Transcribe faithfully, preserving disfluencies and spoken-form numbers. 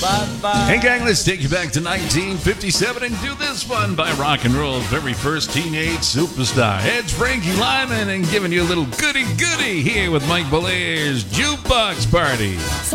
Bye-bye. Hey, gang, let's take you back to nineteen fifty-seven and do this one by rock and roll's very first teenage superstar. It's Frankie Lyman and giving you a little goody-goody here with Mike Bolaire's Jukebox Party.